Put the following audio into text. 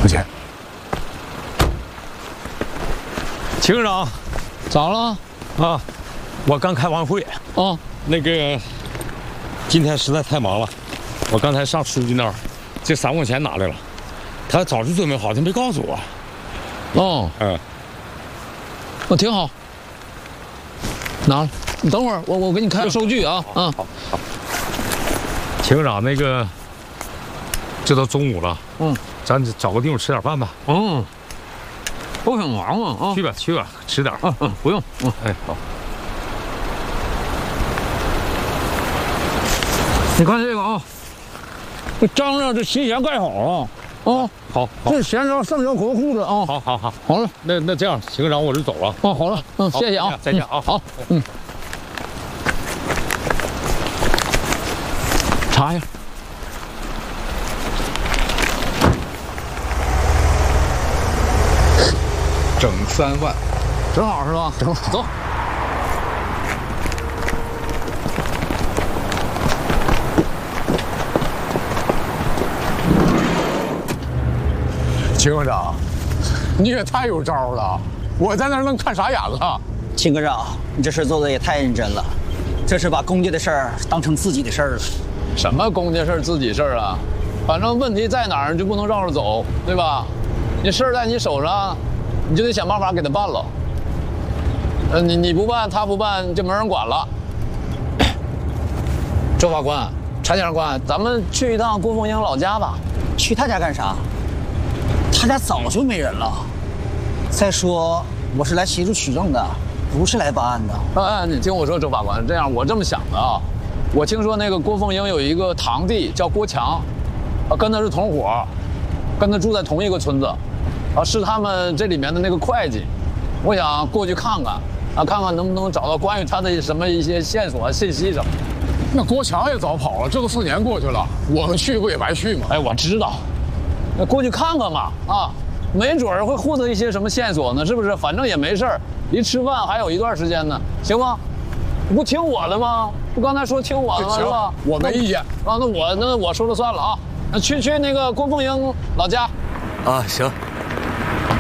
不见。 秦科长， 咋了？ 啊，我刚开完会。 哦， 那个，今天实在太忙了，我刚才上书记那儿，这3万块钱拿来了，他早就准备好，他没告诉我。 哦，哦，挺好。拿了，你等会儿，我给你开个收据啊。 好。秦科长，那个，这都中午了，咱找个地方吃点饭吧。 都挺忙啊。 去吧，吃点。 不用。 哎，好。 你看这个啊，这章上这提前盖好了啊。 好， 这闲着剩下国裤子啊。好了， 那这样，秦科长，我就走了。 好了，谢谢啊， 再见啊。 好，查一下。 整3万， 正好是吧？正好，走。 秦科长，你也太有招了！我在那儿愣看傻眼了。 秦科长，你这事做的也太认真了，这是把公家的事儿当成自己的事儿了。 什么公家事儿、自己事儿啊？反正问题在哪儿，你就不能绕着走，对吧？你事儿在你手上，你就得想办法给他办了。你不办，他不办，就没人管了。周法官、查检察官，咱们去一趟郭凤英老家吧。 去他家干啥？他家早就没人了。再说，我是来协助取证的，不是来办案的。 你听我说，周法官，这样我这么想的啊。我听说那个郭凤英有一个堂弟叫郭强，跟他是同伙，跟他住在同一个村子，是他们这里面的那个会计。我想过去看看，看看能不能找到关于他的一些线索、信息什么。 那郭强也早跑了，这都4年过去了，我们去不也白去吗？ 哎，我知道，那过去看看嘛，没准儿会获得一些什么线索呢，是不是？反正也没事儿，离吃饭还有一段时间呢，行吗？你不听我的吗？不刚才说听我的吗？是吧？ 我没意见。 那我说了算了啊。那去那个郭凤英老家。 行。